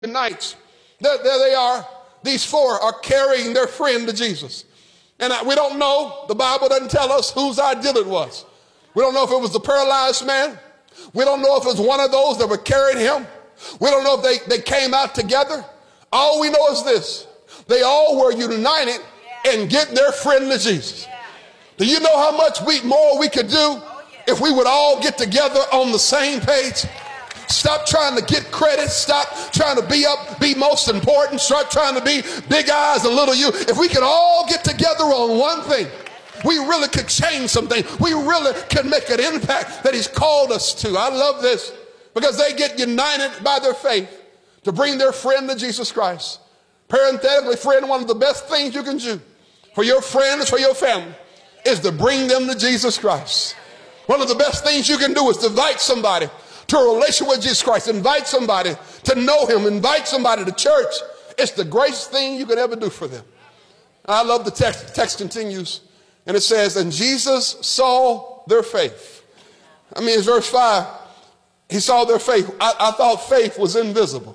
nights. There they are. These four are carrying their friend to Jesus. And we don't know. The Bible doesn't tell us whose idea it was. We don't know if it was the paralyzed man. We don't know if it was one of those that were carrying him. We don't know if they came out together. All we know is this. They all were united in getting their friend to Jesus. Do you know how much more we could do if we would all get together on the same page? Stop trying to get credit. Stop trying to be most important. Start trying to be big eyes and little you. If we could all get together on one thing, we really could change something. We really could make an impact that he's called us to. I love this because they get united by their faith to bring their friend to Jesus Christ. Parenthetically, friend, one of the best things you can do for your friends, for your family, is to bring them to Jesus Christ. One of the best things you can do is to invite somebody to a relationship with Jesus Christ. Invite somebody to know him. Invite somebody to church. It's the greatest thing you could ever do for them. I love the text. The text continues, and it says, and Jesus saw their faith. I mean, it's verse 5. He saw their faith. I thought faith was invisible.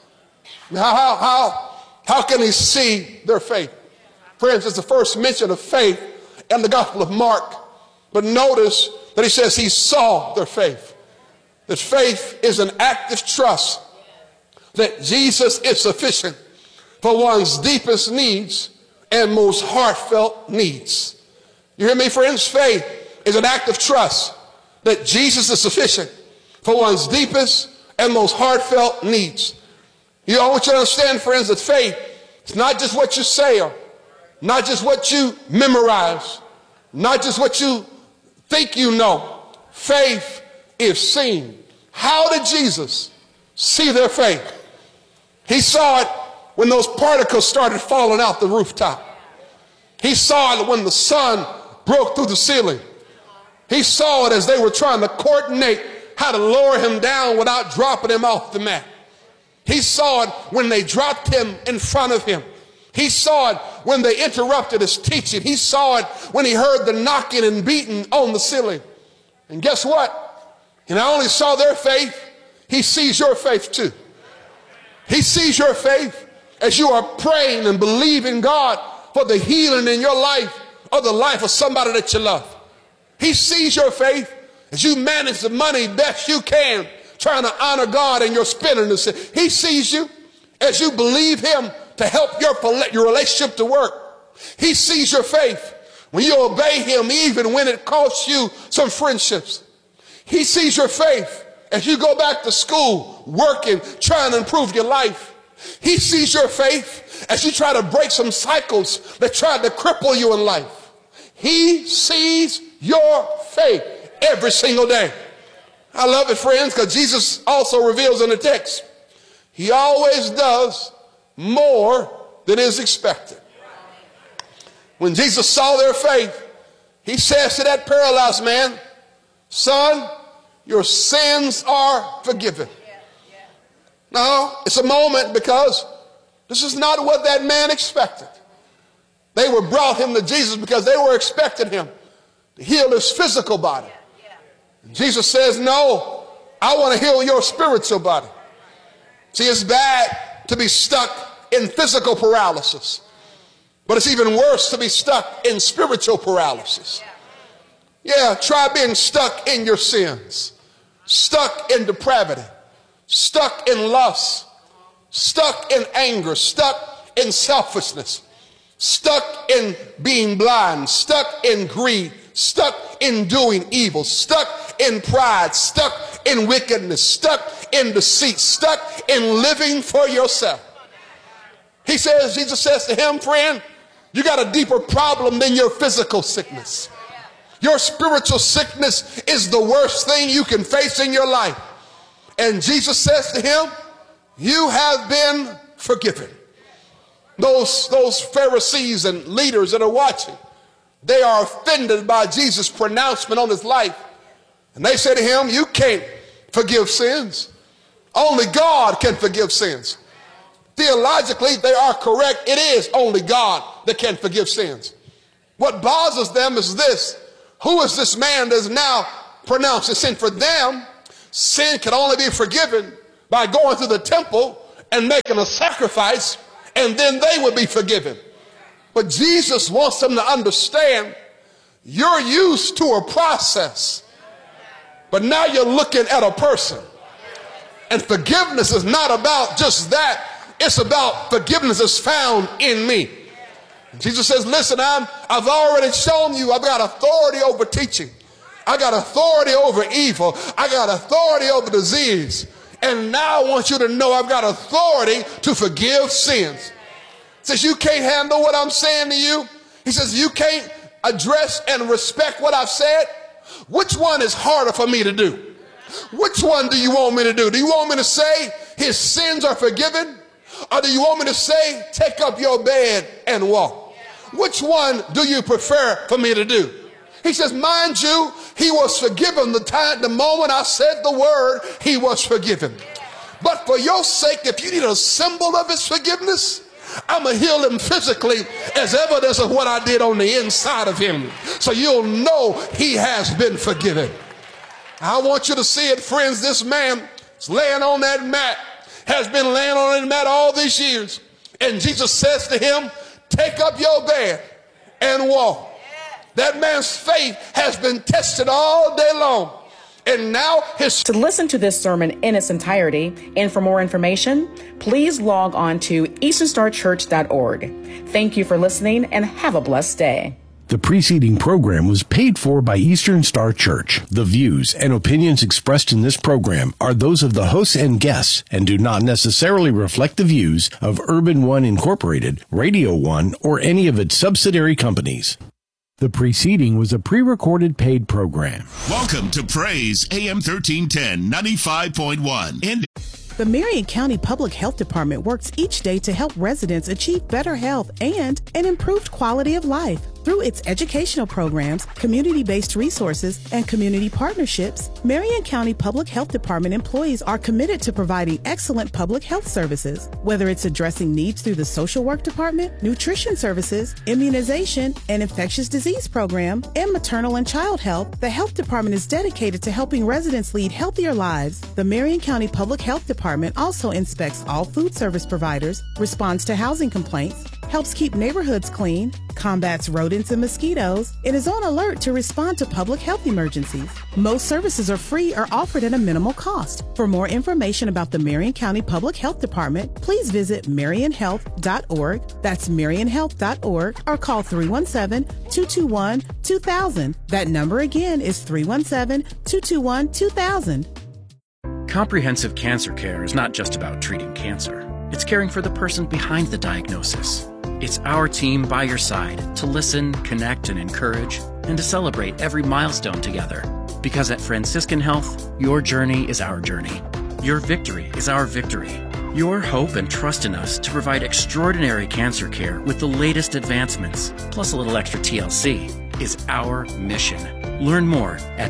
How can he see their faith? Friends, it's the first mention of faith in the Gospel of Mark. But notice that he says he saw their faith. That faith is an active trust that Jesus is sufficient for one's deepest needs and most heartfelt needs. You hear me, friends? Faith is an active trust that Jesus is sufficient for one's deepest and most heartfelt needs. You know, I want you to understand, friends, that faith is not just what you say, or not just what you memorize, not just what you think you know. Faith is seen. How did Jesus see their faith? He saw it when those particles started falling out the rooftop. He saw it when the sun broke through the ceiling. He saw it as they were trying to coordinate how to lower him down without dropping him off the mat. He saw it when they dropped him in front of him. He saw it when they interrupted his teaching. He saw it when he heard the knocking and beating on the ceiling. And guess what? He not only saw their faith, he sees your faith too. He sees your faith as you are praying and believing God for the healing in your life or the life of somebody that you love. He sees your faith as you manage the money best you can, trying to honor God and your spending. He sees you as you believe him to help your relationship to work. He sees your faith when you obey him even when it costs you some friendships. He sees your faith as you go back to school, working, trying to improve your life. He sees your faith as you try to break some cycles that tried to cripple you in life. He sees your faith every single day. I love it, friends, because Jesus also reveals in the text, he always does more than is expected. When Jesus saw their faith, he says to that paralyzed man, son, your sins are forgiven. Now, it's a moment because this is not what that man expected. They were brought him to Jesus because they were expecting him to heal his physical body. And Jesus says, no, I want to heal your spiritual body. See, it's bad to be stuck in physical paralysis, but it's even worse to be stuck in spiritual paralysis. Yeah, try being stuck in your sins, stuck in depravity, stuck in lust, stuck in anger, stuck in selfishness, stuck in being blind, stuck in greed, stuck in doing evil, stuck in pride, stuck in wickedness, stuck in deceit, stuck in living for yourself. Jesus says to him, friend, you got a deeper problem than your physical sickness. Your spiritual sickness is the worst thing you can face in your life. And Jesus says to him, you have been forgiven. Those Pharisees and leaders that are watching, they are offended by Jesus' pronouncement on his life. And they say to him, you can't forgive sins. Only God can forgive sins. Theologically, they are correct. It is only God that can forgive sins. What bothers them is this. Who is this man that is now pronounced a sin? For them, sin can only be forgiven by going to the temple and making a sacrifice, and then they would be forgiven. But Jesus wants them to understand you're used to a process, but now you're looking at a person. And forgiveness is not about just that. It's about forgiveness is found in me. Jesus says, listen, I've already shown you I've got authority over teaching. I got authority over evil. I got authority over disease. And now I want you to know I've got authority to forgive sins. He says, you can't handle what I'm saying to you. He says, you can't address and respect what I've said. Which one is harder for me to do? Which one do you want me to do? Do you want me to say his sins are forgiven? Or do you want me to say, take up your bed and walk? Which one do you prefer for me to do? He says, mind you, he was forgiven the moment I said the word, he was forgiven. But for your sake, if you need a symbol of his forgiveness, I'm going to heal him physically as evidence of what I did on the inside of him. So you'll know he has been forgiven. I want you to see it, friends. This man is laying on that mat, has been laying on that mat all these years. And Jesus says to him, take up your bed and walk. That man's faith has been tested all day long. And now to listen to this sermon in its entirety and for more information, please log on to easternstarchurch.org. Thank you for listening and have a blessed day. The preceding program was paid for by Eastern Star Church. The views and opinions expressed in this program are those of the hosts and guests and do not necessarily reflect the views of Urban One Incorporated, Radio One, or any of its subsidiary companies. The preceding was a pre-recorded paid program. Welcome to Praise AM 1310 95.1. The Marion County Public Health Department works each day to help residents achieve better health and an improved quality of life. Through its educational programs, community-based resources, and community partnerships, Marion County Public Health Department employees are committed to providing excellent public health services. Whether it's addressing needs through the social work department, nutrition services, immunization, and infectious disease program, and maternal and child health, the health department is dedicated to helping residents lead healthier lives. The Marion County Public Health Department also inspects all food service providers, responds to housing complaints, helps keep neighborhoods clean, combats rodents and mosquitoes, and is on alert to respond to public health emergencies. Most services are free or offered at a minimal cost. For more information about the Marion County Public Health Department, please visit marionhealth.org. That's marionhealth.org, or call 317-221-2000. That number again is 317-221-2000. Comprehensive cancer care is not just about treating cancer. It's caring for the person behind the diagnosis. It's our team by your side to listen, connect, and encourage, and to celebrate every milestone together. Because at Franciscan Health, your journey is our journey. Your victory is our victory. Your hope and trust in us to provide extraordinary cancer care with the latest advancements, plus a little extra TLC, is our mission. Learn more at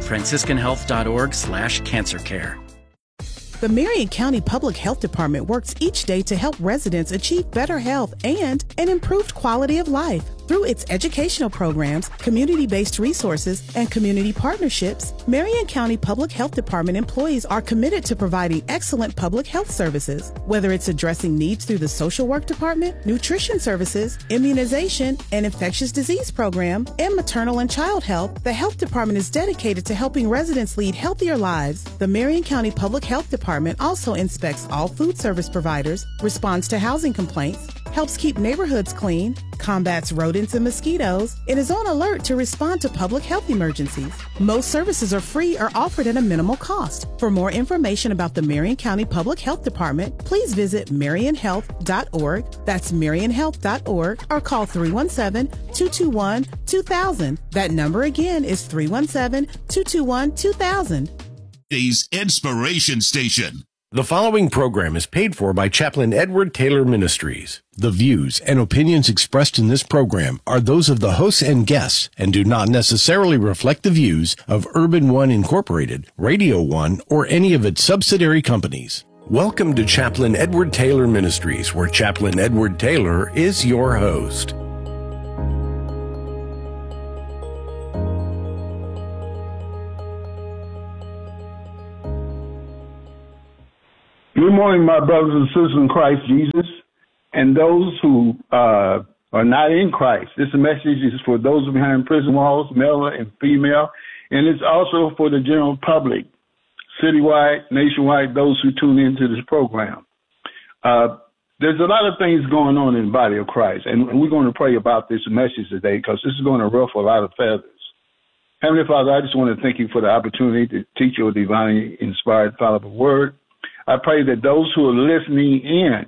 franciscanhealth.org/cancercare. The Marion County Public Health Department works each day to help residents achieve better health and an improved quality of life. Through its educational programs, community-based resources, and community partnerships, Marion County Public Health Department employees are committed to providing excellent public health services. Whether it's addressing needs through the social work department, nutrition services, immunization, and infectious disease program, and maternal and child health, the health department is dedicated to helping residents lead healthier lives. The Marion County Public Health Department also inspects all food service providers, responds to housing complaints, helps keep neighborhoods clean, combats rodents and mosquitoes, and is on alert to respond to public health emergencies. Most services are free or offered at a minimal cost. For more information about the Marion County Public Health Department, please visit marionhealth.org. That's marionhealth.org, or call 317-221-2000. That number again is 317-221-2000. Today's Inspiration Station. The following program is paid for by Chaplain Edward Taylor Ministries. The views and opinions expressed in this program are those of the hosts and guests and do not necessarily reflect the views of Urban One Incorporated, Radio One, or any of its subsidiary companies. Welcome to Chaplain Edward Taylor Ministries, where Chaplain Edward Taylor is your host. Good morning, my brothers and sisters in Christ Jesus, and those who are not in Christ. This message is for those behind prison walls, male and female, and it's also for the general public, citywide, nationwide, those who tune into this program. There's a lot of things going on in the body of Christ, and we're going to pray about this message today because this is going to ruffle a lot of feathers. Heavenly Father, I just want to thank you for the opportunity to teach your divinely inspired, fallible word. I pray that those who are listening in,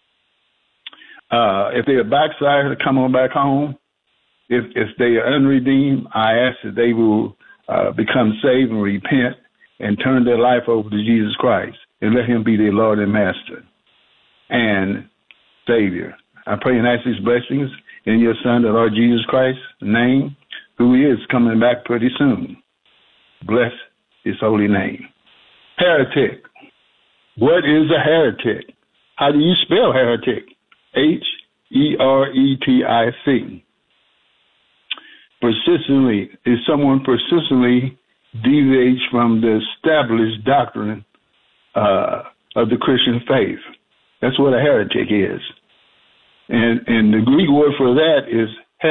if they are backsliders, to come on back home. If they are unredeemed, I ask that they will become saved and repent and turn their life over to Jesus Christ and let him be their Lord and Master and Savior. I pray and ask these blessings in your Son, the Lord Jesus Christ's name, who is coming back pretty soon. Bless his holy name. Heretic. What is a heretic? How do you spell heretic? H-E-R-E-T-I-C. Persistently is someone persistently deviates from the established doctrine of the Christian faith. That's what a heretic is. And the Greek word for that is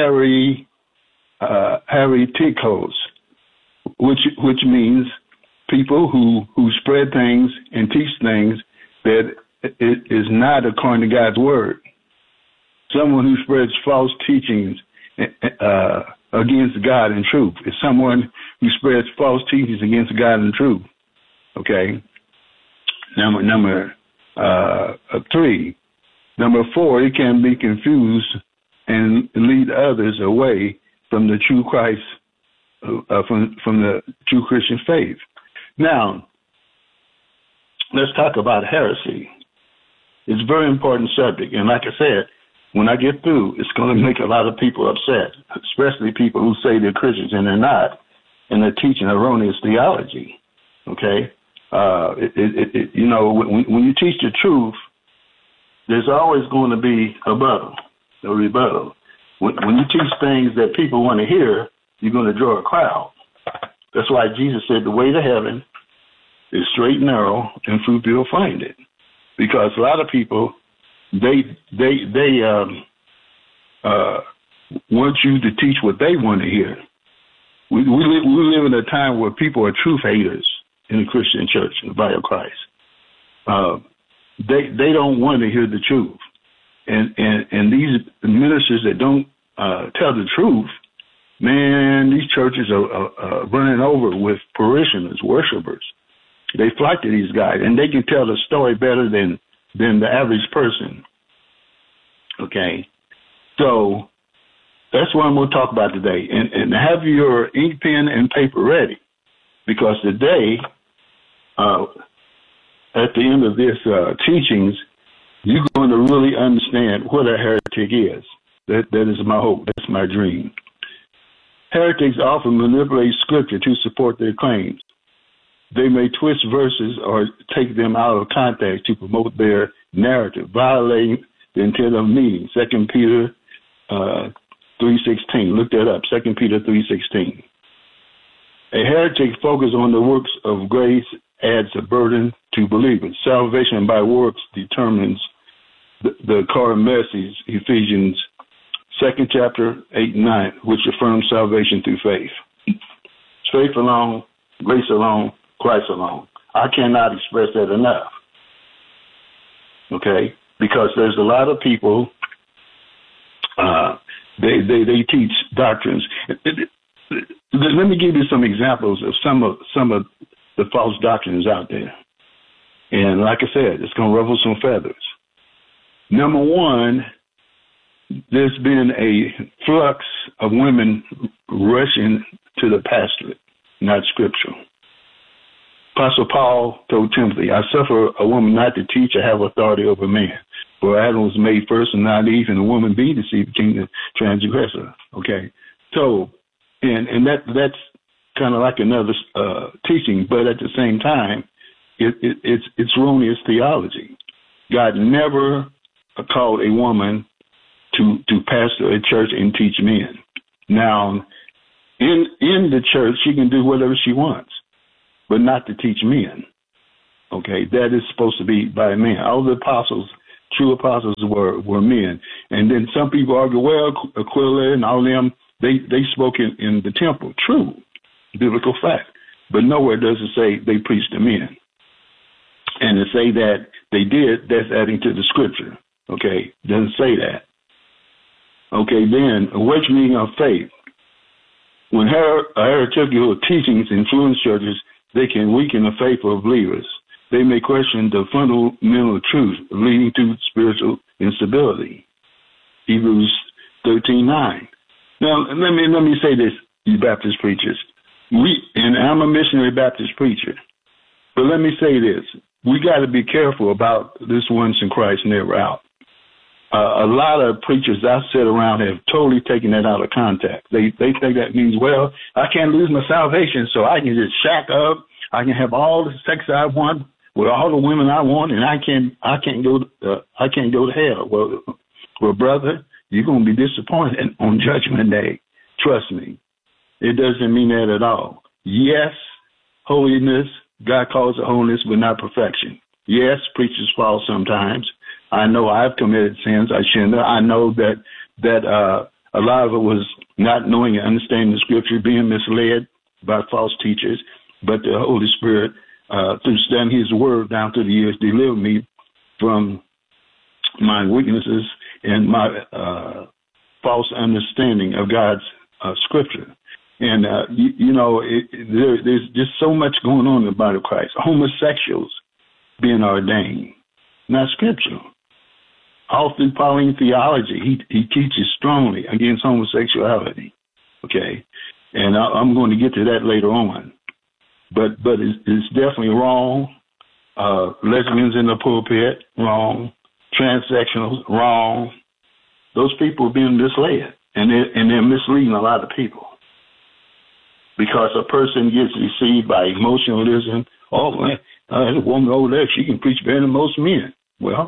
heretikos, which means people who spread things and teach things that it is not according to God's word. Someone who spreads false teachings against God and truth. It's someone who spreads false teachings against God and truth. Okay. Number 3. Number 4, it can be confused and lead others away from the true Christ, from the true Christian faith. Now, let's talk about heresy. It's a very important subject. And like I said, when I get through, it's going to make a lot of people upset, especially people who say they're Christians and they're not, and they're teaching erroneous theology. Okay? You know, when you teach the truth, there's always going to be a rebuttal. When you teach things that people want to hear, you're going to draw a crowd. That's why Jesus said the way to heaven is straight and narrow, and few people find it. Because a lot of people, they want you to teach what they want to hear. We live in a time where people are truth haters in the Christian church, in the body of Christ. They don't want to hear the truth. And these ministers that don't tell the truth, man, these churches are running over with parishioners, worshipers. They flock to these guys, and they can tell the story better than the average person. Okay? So that's what I'm going to talk about today. And have your ink, pen, and paper ready, because today, at the end of this teachings, you're going to really understand what a heretic is. That is my hope. That's my dream. Heretics often manipulate scripture to support their claims. They may twist verses or take them out of context to promote their narrative, violating the intent of meaning. 2 Peter 3:16. Look that up. 2 Peter 3:16. A heretic focuses on the works of grace, adds a burden to believers. Salvation by works determines the core message, Ephesians 2nd chapter 8 and 9, which affirms salvation through faith. Faith alone, grace alone, Christ alone. I cannot express that enough. Okay? Because there's a lot of people, they teach doctrines. Let me give you some examples of some of the false doctrines out there. And like I said, it's going to ruffle some feathers. Number one, there's been a flux of women rushing to the pastorate, not scriptural. Apostle Paul told Timothy, I suffer a woman not to teach or have authority over man. For Adam was made first and not Eve, and the woman being deceived became the transgressor. Okay. So, and that's kind of like another teaching, but at the same time, it's erroneous theology. God never called a woman to pastor a church and teach men. Now, in the church, she can do whatever she wants, but not to teach men. Okay, that is supposed to be by men. All the apostles, true apostles, were men. And then some people argue, well, Aquila and all them, they spoke in the temple. True, biblical fact. But nowhere does it say they preached to men. And to say that they did, that's adding to the scripture. Okay, doesn't say that. Okay, then, awakening of faith. When heretical teachings influence churches, they can weaken the faith of believers. They may question the fundamental truth, leading to spiritual instability. Hebrews 13:9. Now, let me say this, you Baptist preachers. And I'm a missionary Baptist preacher, but let me say this. We got to be careful about this once in Christ, never out. A lot of preachers I sit around have totally taken that out of context. They think that means, well, I can't lose my salvation, so I can just shack up. I can have all the sex I want with all the women I want, and I can't go to hell. Well, brother, you're gonna be disappointed on Judgment Day. Trust me, it doesn't mean that at all. Yes, holiness. God calls it holiness, but not perfection. Yes, preachers fall sometimes. I know I've committed sins I shouldn't have. I know that a lot of it was not knowing and understanding the scripture, being misled by false teachers. But the Holy Spirit, through studying His Word down through the years, delivered me from my weaknesses and my false understanding of God's scripture. And, there's just so much going on in the body of Christ. Homosexuals being ordained, not scriptural. All through Pauline theology, he teaches strongly against homosexuality, okay? And I'm going to get to that later on. But it's definitely wrong. Lesbians in the pulpit, wrong. Transsexuals, wrong. Those people are being misled, and they're misleading a lot of people. Because a person gets deceived by emotionalism. Oh, man, there's a woman over there, she can preach better than most men. Well,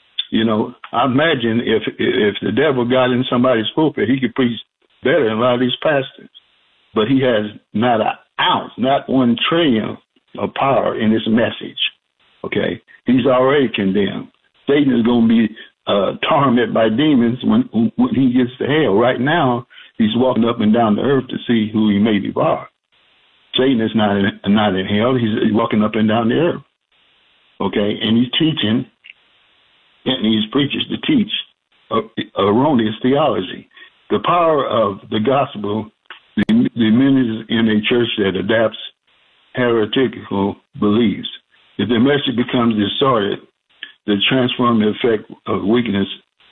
I imagine if the devil got in somebody's pulpit, he could preach better than a lot of these pastors. But he has not an ounce, not 1 trillion of power in his message. Okay? He's already condemned. Satan is going to be tormented by demons when he gets to hell. Right now, he's walking up and down the earth to see who he may devour. Satan is not in hell. He's walking up and down the earth. Okay? And he's teaching, and these preachers to teach erroneous theology. The power of the gospel diminishes in a church that adapts heretical beliefs. If the message becomes distorted, the transformative effect of weakness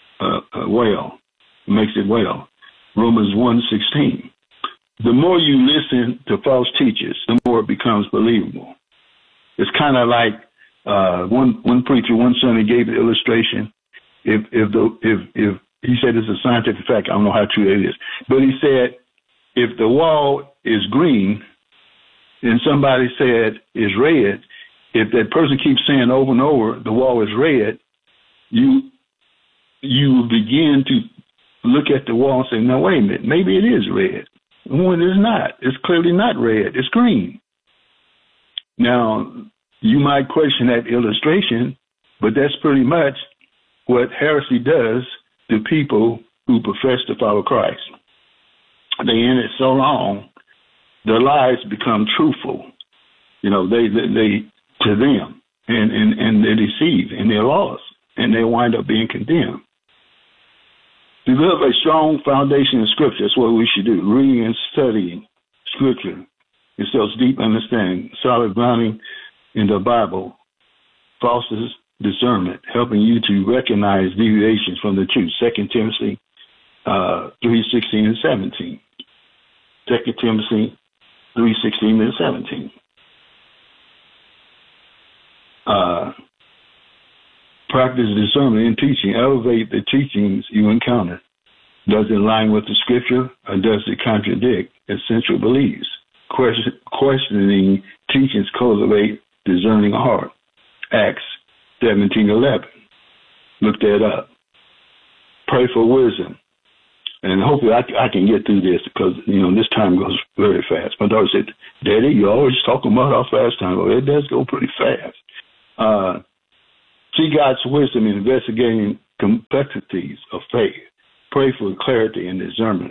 makes it well. Romans 1:16. The more you listen to false teachers, the more it becomes believable. It's kind of like one preacher one Sunday gave an illustration. If he said it's a scientific fact, I don't know how true it is, but he said if the wall is green and somebody said is red, if that person keeps saying over and over the wall is red, you begin to look at the wall and say, no, wait a minute, maybe it is red. When it's not. It's clearly not red. It's green. Now, you might question that illustration, but that's pretty much what heresy does to people who profess to follow Christ. They in it so long, their lives become truthful. They to them, and they deceive, and they're lost, and they wind up being condemned. Develop a strong foundation in Scripture. That's what we should do. Reading and studying Scripture. It shows deep understanding, solid grounding in the Bible, fosters discernment, helping you to recognize deviations from the truth. 2 Timothy 3:16 and 17. 2 Timothy 3:16 and 17. Practice discernment in teaching. Elevate the teachings you encounter. Does it align with the scripture, or does it contradict essential beliefs? Questioning teachings cultivate discerning heart. Acts 17:11. Look that up. Pray for wisdom. And hopefully I can get through this because, this time goes very fast. My daughter said, Daddy, you always talking about how fast time goes. It does go pretty fast. See God's wisdom in investigating complexities of faith. Pray for clarity and discernment.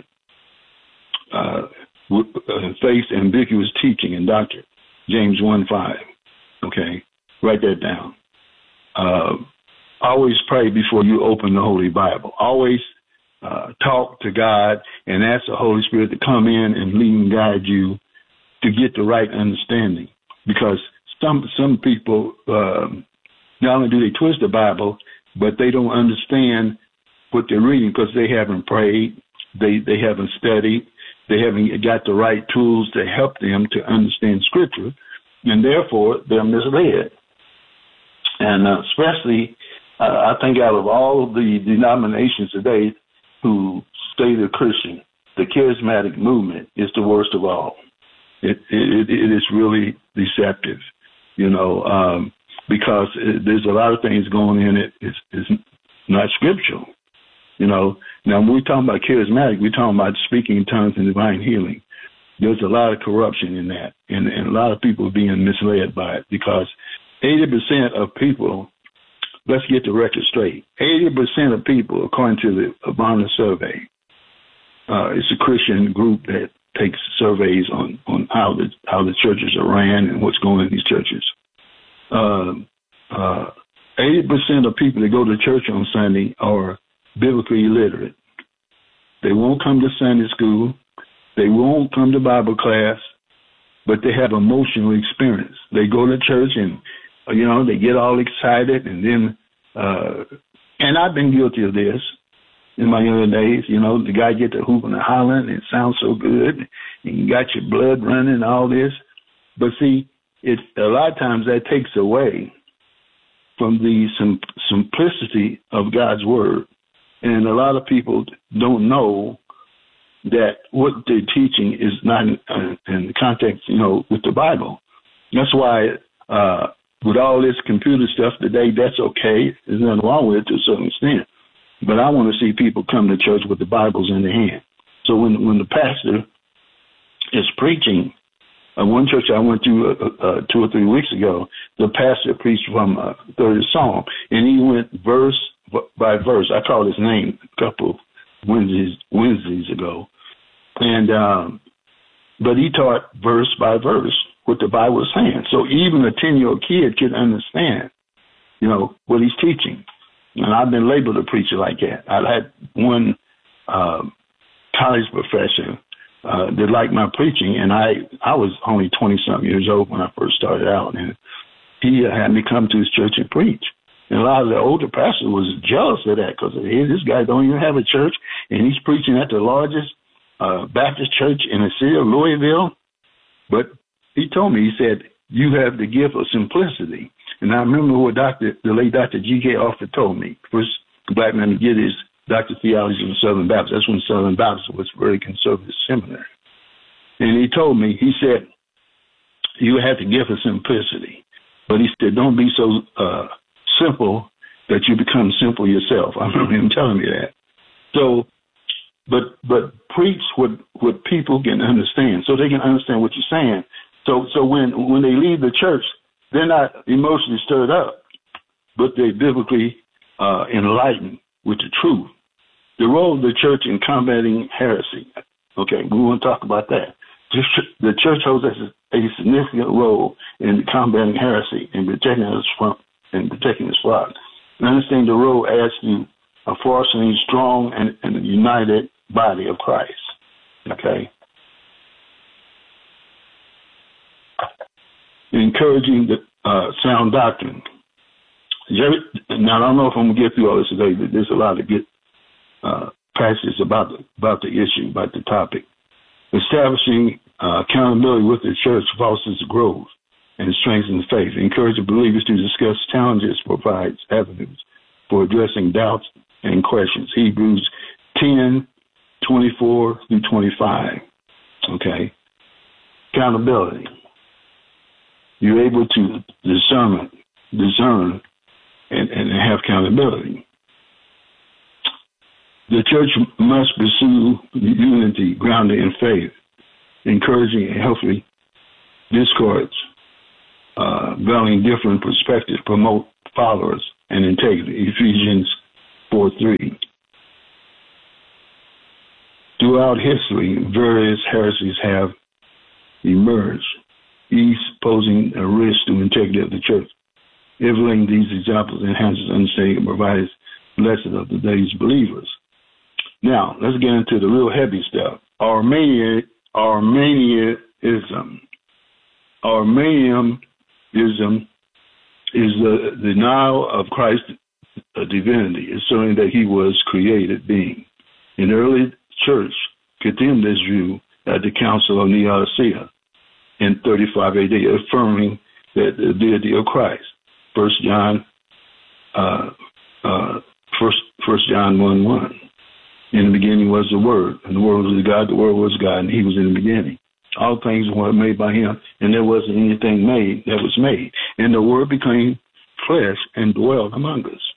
Face ambiguous teaching and doctrine. James 1:5. Okay, write that down. Always pray before you open the Holy Bible. Always talk to God and ask the Holy Spirit to come in and lead and guide you to get the right understanding. Because some people, not only do they twist the Bible, but they don't understand what they're reading because they haven't prayed, they haven't studied, they haven't got the right tools to help them to understand Scripture, and therefore they're misled. And especially, I think out of all of the denominations today who say they're Christian, the charismatic movement is the worst of all. It is really deceptive, because there's a lot of things going in it. It's not scriptural, Now, when we're talking about charismatic, we're talking about speaking in tongues and divine healing. There's a lot of corruption in that, and a lot of people being misled by it because 80% of people, let's get the record straight, 80% of people, according to the Barna survey, it's a Christian group that takes surveys on how the churches are ran and what's going on in these churches. 80% of people that go to church on Sunday are biblically illiterate. They won't come to Sunday school. They won't come to Bible class, but they have emotional experience. They go to church and, they get all excited and then, and I've been guilty of this in my younger days. The guy get to hooping and hollering and it sounds so good and you got your blood running and all this. But see, a lot of times that takes away from the simplicity of God's word. And a lot of people don't know that what they're teaching is not in the context, with the Bible. That's why with all this computer stuff today, that's okay. There's nothing wrong with it to a certain extent. But I want to see people come to church with the Bibles in their hand. So when the pastor is preaching, one church I went to 2 or 3 weeks ago, the pastor preached from 3rd Psalm, and he went verse by verse. I called his name a couple Wednesdays ago. And but he taught verse by verse what the Bible was saying. So even a 10-year-old kid could understand, what he's teaching. And I've been labeled a preacher like that. I had one college professor that liked my preaching, and I was only 20-something years old when I first started out, and he had me come to his church and preach. And a lot of the older pastors was jealous of that because, hey, this guy don't even have a church, and he's preaching at the largest Baptist church in the city of Louisville. But he told me, he said, you have the gift of simplicity. And I remember what the late Dr. G.K. Offutt told me. First black man to get his Dr. Theology from Southern Baptist. That's when Southern Baptist was a very conservative seminary. And he told me, he said, you have the gift of simplicity. But he said, don't be so simple that you become simple yourself. I remember him telling me that. So, but preach what people can understand, so they can understand what you're saying. So when they leave the church, they're not emotionally stirred up, but they're biblically enlightened with the truth. The role of the church in combating heresy. Okay, we want to talk about that. The church holds a significant role in combating heresy and protecting its flock. And understanding the role adds to a fostering strong and a united body of Christ. Okay. Encouraging the sound doctrine. Now, I don't know if I'm going to get through all this today, but there's a lot of good passages about the issue, about the topic. Establishing accountability with the church fosters growth and strengthens faith. Encouraging believers to discuss challenges, provides avenues for addressing doubts and questions. Hebrews 10:24 through 25. Okay. Accountability. You're able to discern and have accountability. The church must pursue unity grounded in faith, encouraging healthy discords varying different perspectives promote followers and integrity. Ephesians 4:3. Throughout history, various heresies have emerged, each posing a risk to the integrity of the church. Evaluating these examples enhances understanding and provides lessons of today's believers. Now, let's get into the real heavy stuff. Arminianism. Arminianism is the denial of Christ's divinity, asserting that he was created being. In the early church condemned this view at the Council of Nicaea in 35 AD, affirming that the deity of Christ. 1 John 1:1. In the beginning was the Word, and the Word was God, the Word was God, and he was in the beginning. All things were made by him, and there wasn't anything made that was made. And the Word became flesh and dwelled among us.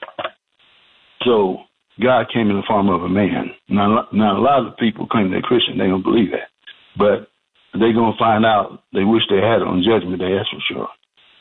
So God came in the form of a man. Now a lot of people claim they're Christian. They don't believe that. But they're going to find out they wish they had it on Judgment Day, that's for sure.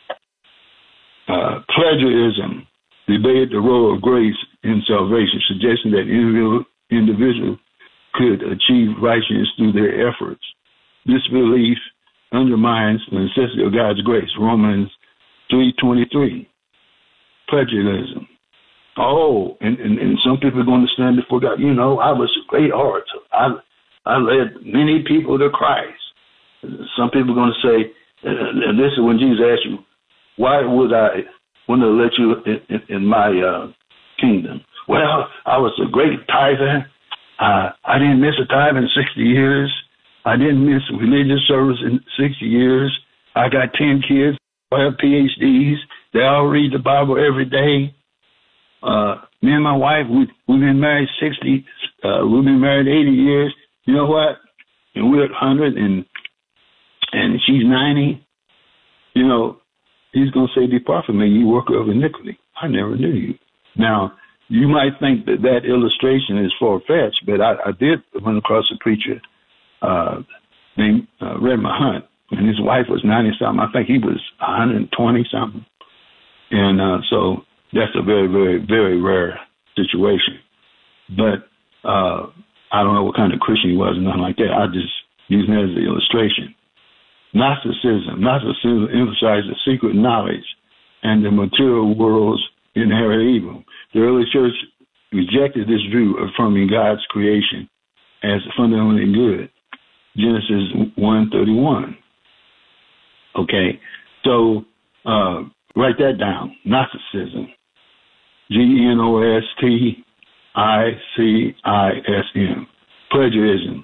Plagiarism debated the role of grace in salvation, suggesting that individuals could achieve righteousness through their efforts. This belief undermines the necessity of God's grace. Romans 3:23. Plagiarism. Oh, and some people are going to stand before God. You know, I was a great orator. I led many people to Christ. Some people are going to say, and this is when Jesus asked you, why would I want to let you in my kingdom? Well, I was a great tither. I didn't miss a tithe in 60 years. I didn't miss religious service in 60 years. I got 10 kids. I have PhDs. They all read the Bible every day. Me and my wife, we've been married 60. We've been married 80 years. You know what? And we're at 100, and she's 90. You know, he's going to say, depart from me, you worker of iniquity. I never knew you. Now, you might think that illustration is far-fetched, but I did run across a preacher named Redmond Hunt, and his wife was 90-something. I think he was 120-something. And so that's a very, very, very rare situation. But I don't know what kind of Christian he was or nothing like that. I just use it as an illustration. Gnosticism emphasizes secret knowledge and the material world's inherent evil. The early church rejected this view, affirming God's creation as fundamentally good. Genesis 1:31. Okay, so write that down. Gnosticism. Gnosticism. Plagiarism.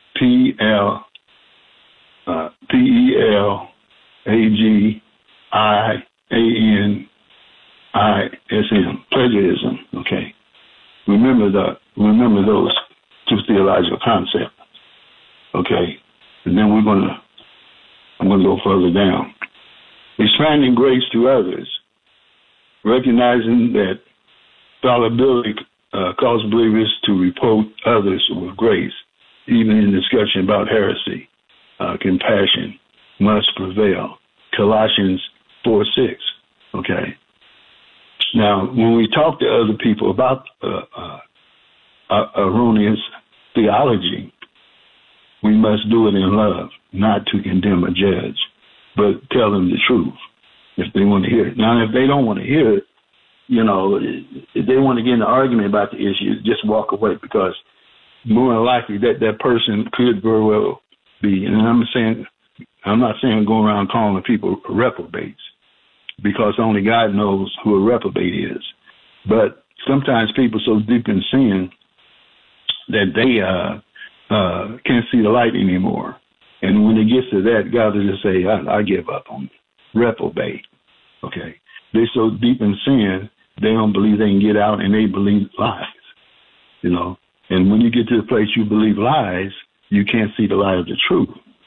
Plagiarism. Plagiarism. Okay. Remember those two theological concepts. Okay. And then I'm gonna go further down. Expanding grace to others, recognizing that fallibility causes believers to report others with grace, even in discussion about heresy. Compassion must prevail. Colossians 4:6. Okay. Now, when we talk to other people about erroneous theology, we must do it in love, not to condemn or judge, but tell them the truth if they want to hear it. Now, if they don't want to hear it, you know, if they want to get in an argument about the issue, just walk away, because more than likely that person could very well be, and I'm not saying go around calling people reprobates, because only God knows who a reprobate is. But sometimes people so deep in sin that they can't see the light anymore. And when it gets to that, God will just say, I give up on reprobate. Okay. They're so deep in sin, they don't believe they can get out, and they believe lies. You know, and when you get to the place you believe lies, you can't see the light of the truth.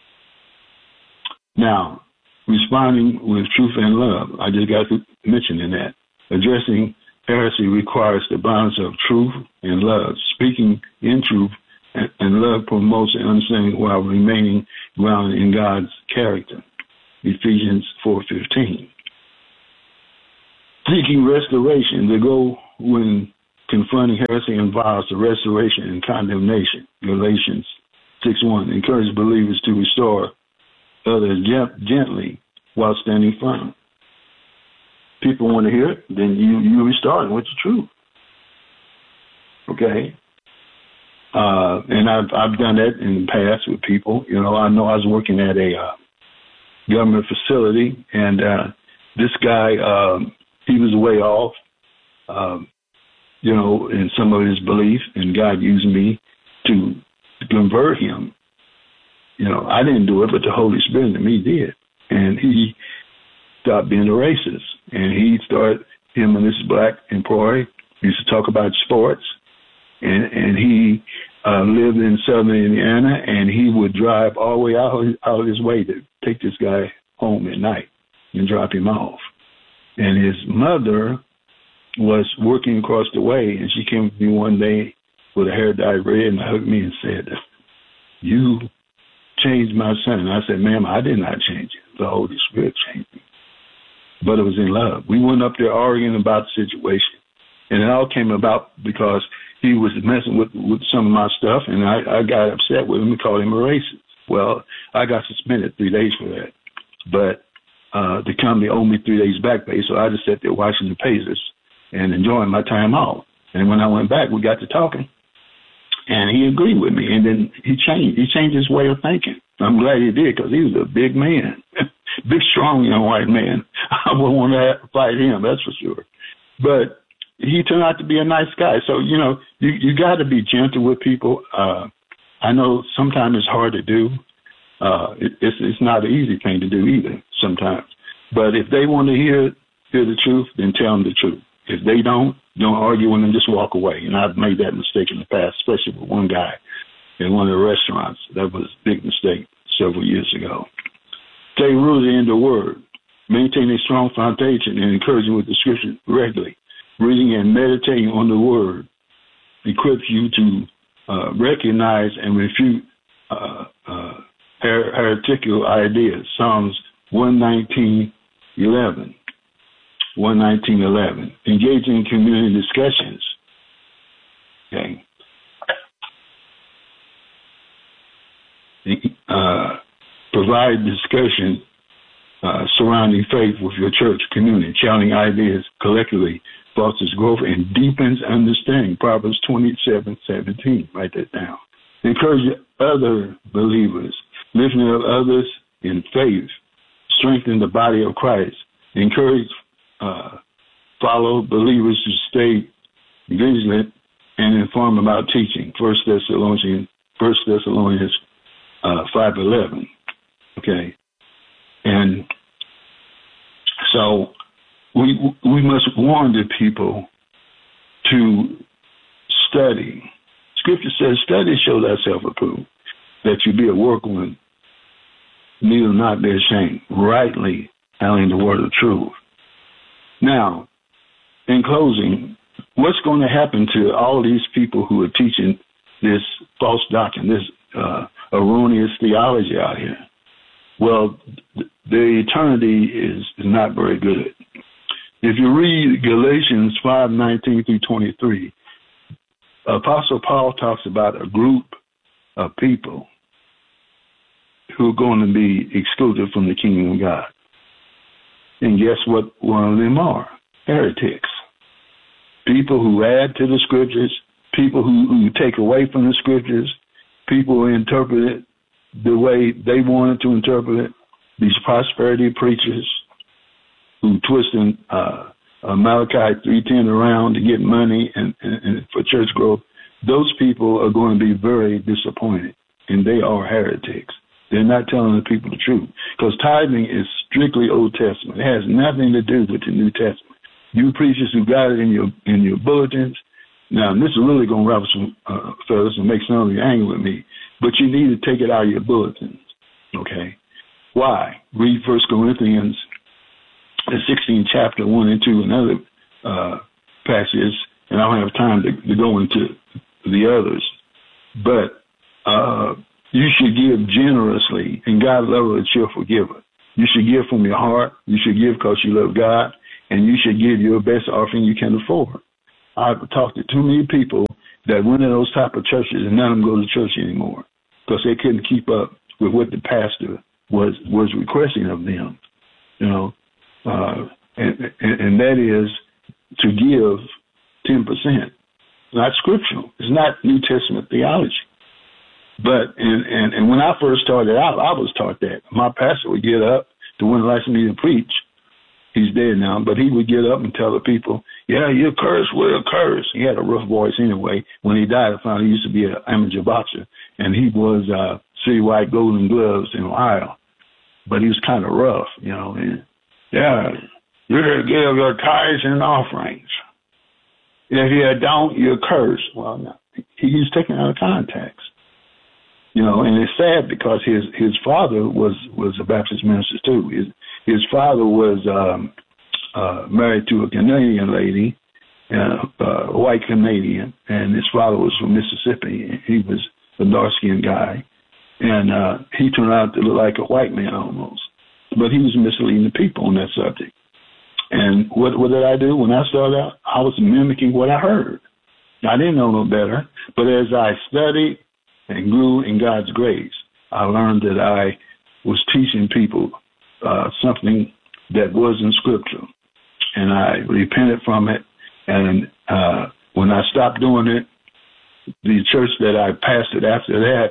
Now, responding with truth and love. I just got to mention that. Addressing heresy requires the balance of truth and love. Speaking in truth and love promotes an understanding while remaining grounded in God's character. Ephesians 4:15. Seeking restoration, the goal when confronting heresy involves the restoration and condemnation. Galatians 6:1. Encourage believers to restore others gently while standing firm. People want to hear it, then you restore them with the truth. Okay? And I've done that in the past with people. You know I was working at a government facility, and this guy, he was way off, in some of his beliefs, and God used me to convert him. I didn't do it, but the Holy Spirit in me did. And he stopped being a racist. And him and this black employee used to talk about sports. And he lived in southern Indiana, and he would drive all the way out of his way to take this guy home at night and drop him off. And his mother was working across the way, and she came to me one day with her hair dyed red and hugged me and said, "You changed my son." And I said, "Ma'am, I did not change him. The Holy Spirit changed me." But it was in love. We went up there arguing about the situation. And it all came about because he was messing with some of my stuff, and I got upset with him and called him a racist. Well, I got suspended 3 days for that. But the company owed me 3 days back pay, so I just sat there watching the Pacers and enjoying my time off. And when I went back, we got to talking, and he agreed with me. And then he changed. He changed his way of thinking. I'm glad he did, because he was a big man, big, strong young white man. I wouldn't want to fight him, that's for sure. But he turned out to be a nice guy. So, you got to be gentle with people. I know sometimes it's hard to do. It's not an easy thing to do either sometimes. But if they want to hear the truth, then tell them the truth. If they don't argue with them, just walk away. And I've made that mistake in the past, especially with one guy in one of the restaurants. That was a big mistake several years ago. Stay rooted in the Word. Maintain a strong foundation and encouraging with the Scripture regularly. Reading and meditating on the Word equips you to recognize and refute heretical ideas. Psalms 119:11. 119:11. Engaging in community discussions. Okay. Provide discussion surrounding faith with your church community. Challenging ideas collectively fosters growth and deepens understanding. Proverbs 27:17. Write that down. Encourage other believers. Lifting up others in faith. Strengthen the body of Christ. Encourage follow believers to stay vigilant and informed about teaching. 1 Thessalonians 5:11. Okay. And so we must warn the people to study. Scripture says, "Study, show thyself approved, that you be a workman, neither not be ashamed, rightly handling the word of truth." Now, in closing, what's going to happen to all these people who are teaching this false doctrine, this erroneous theology out here? Well, the eternity is not very good. If you read Galatians 5:19-23, Apostle Paul talks about a group of people who are going to be excluded from the kingdom of God. And guess what one of them are? Heretics. People who add to the scriptures, people who take away from the scriptures, people who interpret it the way they wanted to interpret it. These prosperity preachers who twisting Malachi 3:10 around to get money and for church growth, those people are going to be very disappointed, and they are heretics. They're not telling the people the truth, because tithing is strictly Old Testament. It has nothing to do with the New Testament. You preachers who got it in your bulletins, now this is really going to ruffle some fellas and make some of you angry with me, but you need to take it out of your bulletins, okay? Why? Read 1 Corinthians, the 16th chapter, 1 and 2, and other passages, and I don't have time to go into the others, but you should give generously, and God loves a cheerful giver. You should give from your heart. You should give because you love God, and you should give your best offering you can afford. I've talked to too many people that went in those type of churches, and none of them go to church anymore because they couldn't keep up with what the pastor was requesting of them, you know, and that is to give 10%. Not scriptural. It's not New Testament theology. But and when I first started out, I was taught that. My pastor would get up, the one who likes me to preach. He's dead now, but he would get up and tell the people, yeah, you're cursed, we're cursed. He had a rough voice anyway. When he died, I found he used to be an amateur boxer, and he was citywide Golden Gloves in Ohio. But he was kind of rough, you know. And, yeah, you're to give your tithes and offerings. If you don't, you're cursed. Well, no, he's taken out of context. You know, and it's sad because his father was a Baptist minister too. His father was married to a Canadian lady, a white Canadian, and his father was from Mississippi. He was a dark-skinned guy, and he turned out to look like a white man almost. But he was misleading the people on that subject. And what did I do when I started out? I was mimicking what I heard. I didn't know no better, but as I studied and grew in God's grace, I learned that I was teaching people something that wasn't scriptural, and I repented from it. And when I stopped doing it, the church that I pastored after that,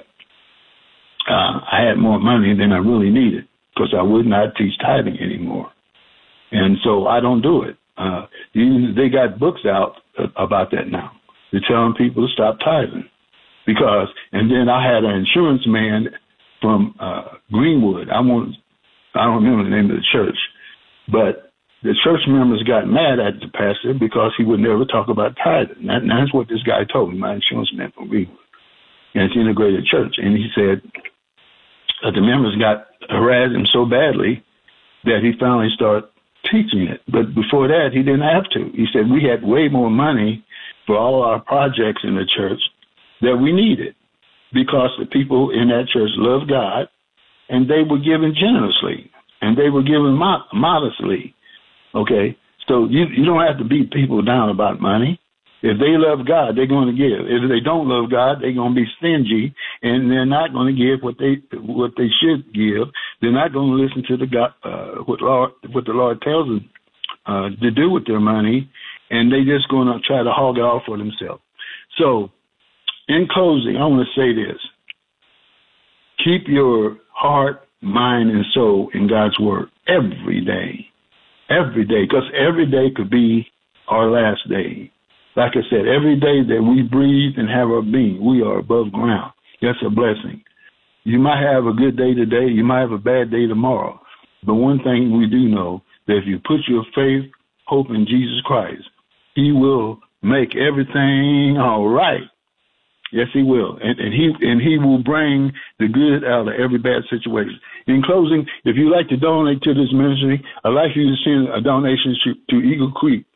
I had more money than I really needed because I would not teach tithing anymore. And so I don't do it. They got books out about that now. They're telling people to stop tithing. And then I had an insurance man from Greenwood. I don't remember the name of the church, but the church members got mad at the pastor because he would never talk about tithing. And that's what this guy told me, my insurance man from Greenwood. And it's Integrated Church. And he said that the members got harassed him so badly that he finally started teaching it. But before that, he didn't have to. He said we had way more money for all our projects in the church that we needed because the people in that church loved God, and they were giving generously, and they were giving modestly, okay? So you don't have to beat people down about money. If they love God, they're going to give. If they don't love God, they're going to be stingy, and they're not going to give what they should give. They're not going to listen to what the Lord tells them to do with their money, and they're just going to try to hog it off for themselves. So, in closing, I want to say this. Keep your heart, mind, and soul in God's word every day. Every day, because every day could be our last day. Like I said, every day that we breathe and have our being, we are above ground. That's a blessing. You might have a good day today. You might have a bad day tomorrow. But one thing we do know, that if you put your faith, hope in Jesus Christ, he will make everything all right. Yes, he will. And he will bring the good out of every bad situation. In closing, if you'd like to donate to this ministry, I'd like you to send a donation to Eagle Creek,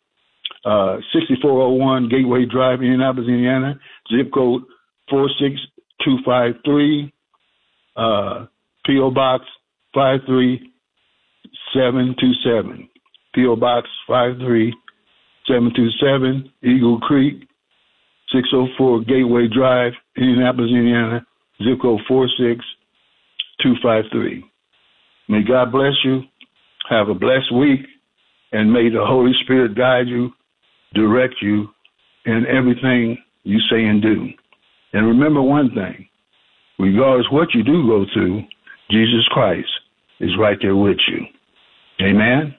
6401 Gateway Drive, Indianapolis, Indiana, zip code 46253, P.O. Box 53727, P.O. Box 53727, Eagle Creek, 604 Gateway Drive, Indianapolis, Indiana, zip code 46253. May God bless you. Have a blessed week, and may the Holy Spirit guide you, direct you in everything you say and do. And remember one thing, regardless what you do go through, Jesus Christ is right there with you. Amen.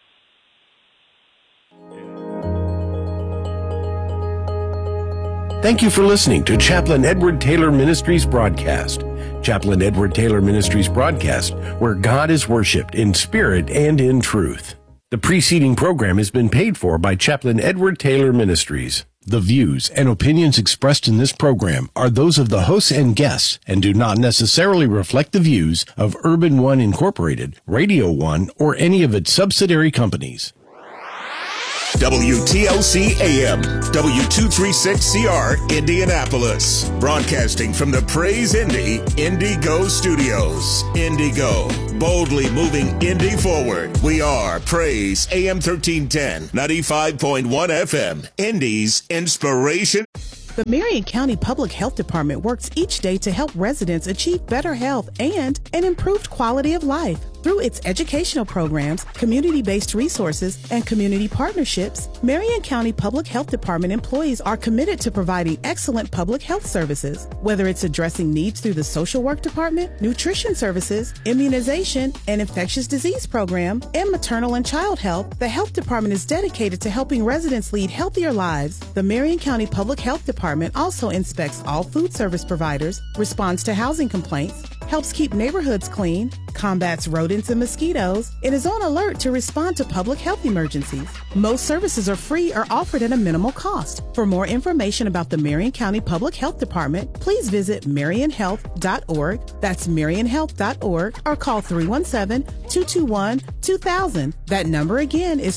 Thank you for listening to Chaplain Edward Taylor Ministries broadcast. Chaplain Edward Taylor Ministries broadcast, where God is worshiped in spirit and in truth. The preceding program has been paid for by Chaplain Edward Taylor Ministries. The views and opinions expressed in this program are those of the hosts and guests and do not necessarily reflect the views of Urban One Incorporated, Radio One, or any of its subsidiary companies. WTLC AM, W236CR, Indianapolis. Broadcasting from the Praise Indy Indigo Studios. Indigo, boldly moving Indy forward. We are Praise AM 1310, 95.1 FM, Indy's inspiration. The Marion County Public Health Department works each day to help residents achieve better health and an improved quality of life. Through its educational programs, community-based resources, and community partnerships, Marion County Public Health Department employees are committed to providing excellent public health services. Whether it's addressing needs through the social work department, nutrition services, immunization, and infectious disease program, and maternal and child health, the health department is dedicated to helping residents lead healthier lives. The Marion County Public Health Department also inspects all food service providers, responds to housing complaints, helps keep neighborhoods clean, combats rodents and mosquitoes, and is on alert to respond to public health emergencies. Most services are free or offered at a minimal cost. For more information about the Marion County Public Health Department, please visit marionhealth.org, that's marionhealth.org, or call 317-221-2000. That number again is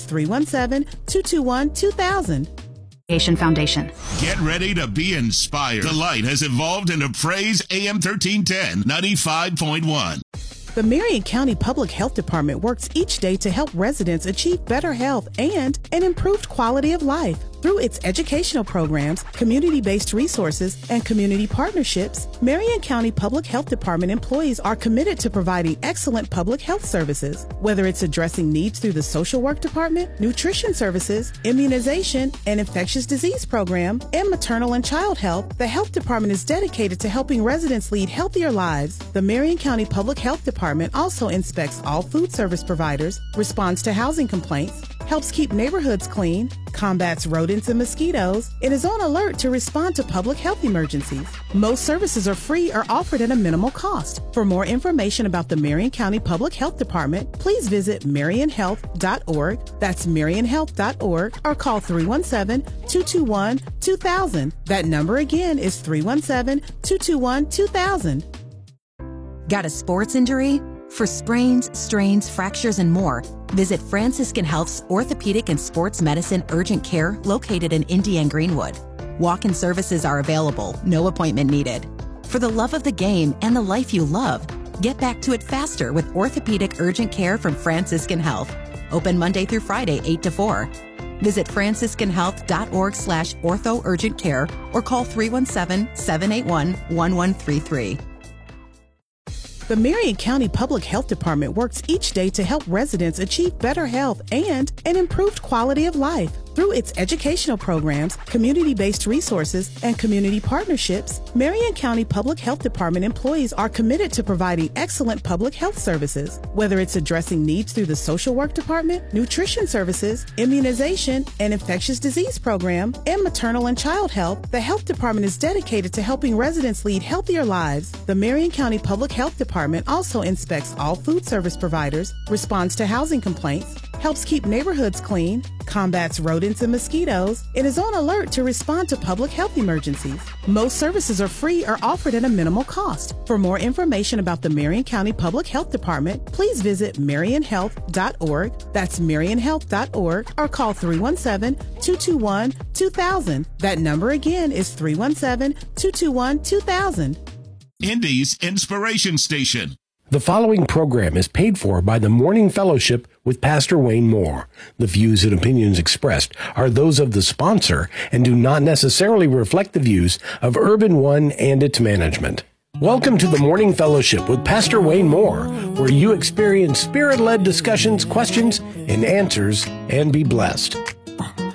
317-221-2000. Foundation. Get ready to be inspired. The light has evolved into Praise AM 1310, 95.1. The Marion County Public Health Department works each day to help residents achieve better health and an improved quality of life. Through its educational programs, community-based resources, and community partnerships, Marion County Public Health Department employees are committed to providing excellent public health services. Whether it's addressing needs through the social work department, nutrition services, immunization, and infectious disease program, and maternal and child health, the health department is dedicated to helping residents lead healthier lives. The Marion County Public Health Department also inspects all food service providers, responds to housing complaints, helps keep neighborhoods clean, combats rodents and mosquitoes, and is on alert to respond to public health emergencies. Most services are free or offered at a minimal cost. For more information about the Marion County Public Health Department, please visit marionhealth.org, that's marionhealth.org, or call 317-221-2000. That number again is 317-221-2000. Got a sports injury? For sprains, strains, fractures, and more, visit Franciscan Health's Orthopedic and Sports Medicine Urgent Care located in Indy and Greenwood. Walk-in services are available, no appointment needed. For the love of the game and the life you love, get back to it faster with Orthopedic Urgent Care from Franciscan Health. Open Monday through Friday, 8 to 4. Visit franciscanhealth.org/ortho urgent care or call 317-781-1133. The Marion County Public Health Department works each day to help residents achieve better health and an improved quality of life. Through its educational programs, community-based resources, and community partnerships, Marion County Public Health Department employees are committed to providing excellent public health services. Whether it's addressing needs through the social work department, nutrition services, immunization, and infectious disease program, and maternal and child health, the health department is dedicated to helping residents lead healthier lives. The Marion County Public Health Department also inspects all food service providers, responds to housing complaints, helps keep neighborhoods clean, combats rodents and mosquitoes, and is on alert to respond to public health emergencies. Most services are free or offered at a minimal cost. For more information about the Marion County Public Health Department, please visit marionhealth.org, that's marionhealth.org, or call 317-221-2000. That number again is 317-221-2000. Indy's Inspiration Station. The following program is paid for by the Morning Fellowship with Pastor Wayne Moore. The views and opinions expressed are those of the sponsor and do not necessarily reflect the views of Urban One and its management. Welcome to the Morning Fellowship with Pastor Wayne Moore, where you experience spirit-led discussions, questions, and answers, and be blessed.